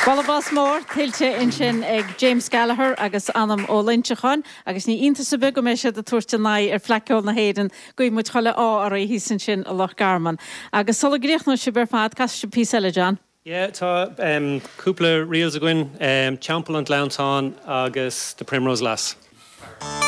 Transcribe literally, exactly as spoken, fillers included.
Balbás mór tiltte in sin ag James Gallagher agus anam ó Lynchachan agus ní intasbe go me se a tuairte nai ar fleiciol na héidir goí mu cholle á ar hí san sin a Loch Garman. Agus sola gríochna si ber fad cai se pí eile John. Yeah, tá um, cúpla rials a gin um, Champion and Lountown agus the Primrose Lass.